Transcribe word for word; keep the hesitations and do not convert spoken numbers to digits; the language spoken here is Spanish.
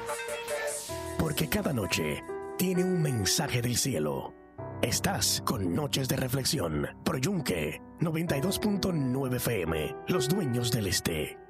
Porque cada noche tiene un mensaje del cielo. Estás con Noches de Reflexión por Yunque noventa y dos punto nueve F M, Los Dueños del Este.